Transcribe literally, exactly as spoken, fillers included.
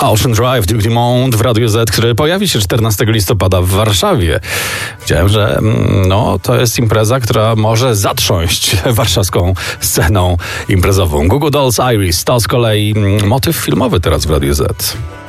Ocean Drive, Duke Dumont w Radiu Z, który pojawi się czternastego listopada w Warszawie. Widziałem, że no, to jest impreza, która może zatrząść warszawską sceną imprezową. Goo Goo Dolls, Iris, to z kolei motyw filmowy teraz w Radiu Z.